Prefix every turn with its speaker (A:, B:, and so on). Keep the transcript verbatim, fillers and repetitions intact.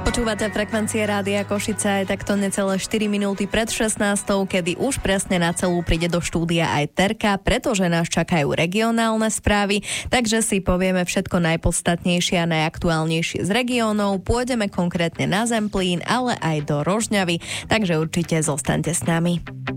A: Počúvate frekvencie Rádia Košice aj takto necelé štyri minúty pred šestnástou, kedy už presne na celú príde do štúdia aj Terka, pretože nás čakajú regionálne správy, takže si povieme všetko najpodstatnejšie a najaktuálnejšie z regiónov. Pôjdeme konkrétne na Zemplín, ale aj do Rožňavy, takže určite zostaňte s nami.